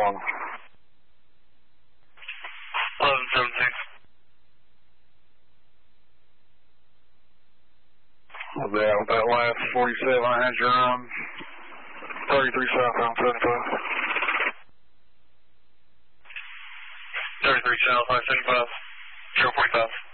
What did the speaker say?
wrong? 11-17. Yeah, with that last 47, I had your 33 southbound 75. 33 south, 75, 045.